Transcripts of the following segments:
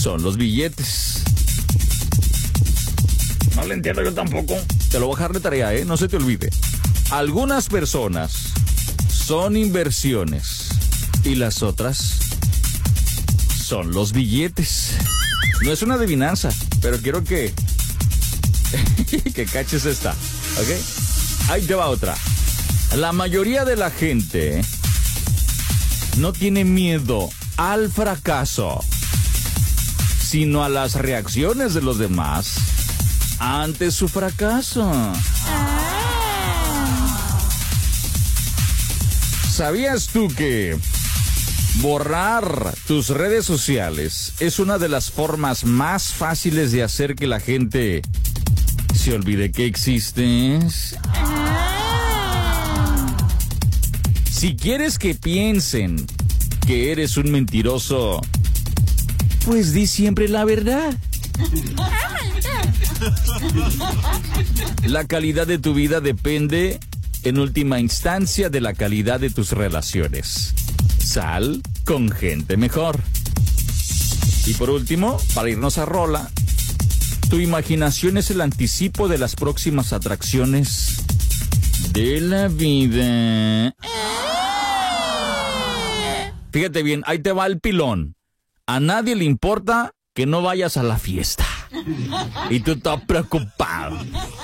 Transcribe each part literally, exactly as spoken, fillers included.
son los billetes. No le entiendo yo tampoco. Te lo voy a dejar de tarea, ¿eh? No se te olvide. Algunas personas son inversiones y las otras son los billetes. No es una adivinanza, pero quiero que que caches esta, ¿ok? Ahí te va otra. La mayoría de la gente no tiene miedo al fracaso, sino a las reacciones de los demás ante su fracaso. ¿Sabías tú que borrar tus redes sociales es una de las formas más fáciles de hacer que la gente se olvide que existes? Si quieres que piensen que eres un mentiroso, pues di siempre la verdad. La calidad de tu vida depende, en última instancia, de la calidad de tus relaciones. Sal con gente mejor. Y por último, para irnos a rola, tu imaginación es el anticipo de las próximas atracciones de la vida. Fíjate bien, ahí te va el pilón. A nadie le importa que no vayas a la fiesta. Y tú estás preocupado.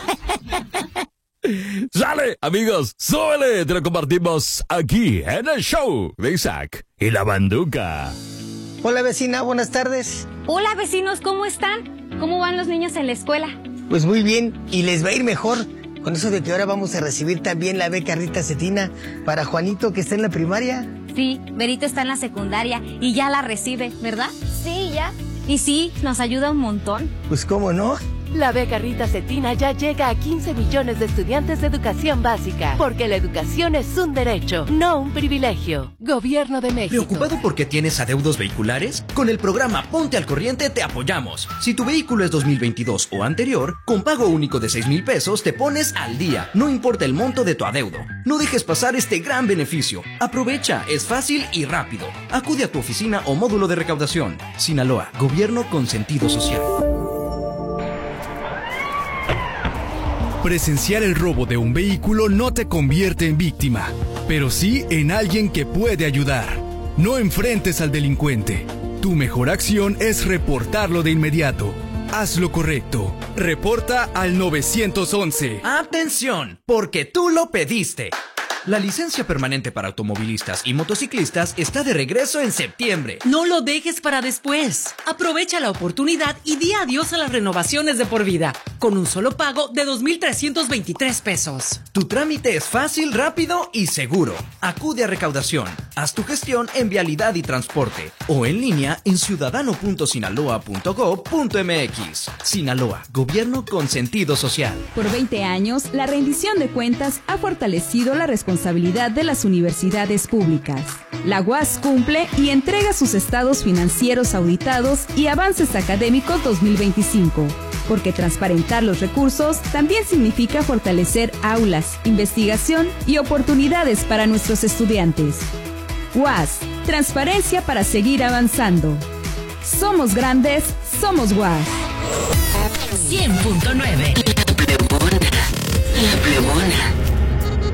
¡Sale, amigos! ¡Súbele! Te lo compartimos aquí en el show de Isaac y la Banduca. Hola, vecina, buenas tardes. Hola, vecinos, ¿cómo están? ¿Cómo van los niños en la escuela? Pues muy bien, y les va a ir mejor. Con eso de que ahora vamos a recibir también la beca Rita Cetina para Juanito, que está en la primaria. Sí, Berito está en la secundaria y ya la recibe, ¿verdad? Sí, ya. Y sí, nos ayuda un montón. Pues cómo no. La beca Rita Cetina ya llega a quince millones de estudiantes de educación básica, porque la educación es un derecho, no un privilegio. Gobierno de México. ¿Preocupado porque tienes adeudos vehiculares? Con el programa Ponte al Corriente te apoyamos. Si tu vehículo es dos mil veintidós o anterior, con pago único de seis mil pesos te pones al día, no importa el monto de tu adeudo. No dejes pasar este gran beneficio. Aprovecha, es fácil y rápido. Acude a tu oficina o módulo de recaudación. Sinaloa, gobierno con sentido social. Presenciar el robo de un vehículo no te convierte en víctima, pero sí en alguien que puede ayudar. No enfrentes al delincuente. Tu mejor acción es reportarlo de inmediato. Haz lo correcto. Reporta al nueve once. ¡Atención! Porque tú lo pediste. La licencia permanente para automovilistas y motociclistas está de regreso en septiembre. No lo dejes para después. Aprovecha la oportunidad y di adiós a las renovaciones de por vida, con un solo pago de dos mil trescientos veintitrés pesos. Tu trámite es fácil, rápido y seguro. Acude a recaudación. Haz tu gestión en Vialidad y Transporte o en línea en ciudadano punto sinaloa punto gob punto mx. Sinaloa, gobierno con sentido social. Por veinte años, la rendición de cuentas ha fortalecido la responsabilidad responsabilidad de las universidades públicas. La U A S cumple y entrega sus estados financieros auditados y avances académicos dos mil veinticinco, porque transparentar los recursos también significa fortalecer aulas, investigación y oportunidades para nuestros estudiantes. U A S, transparencia para seguir avanzando. Somos grandes, somos U A S. cien punto nueve. La Plebona. La Plebona.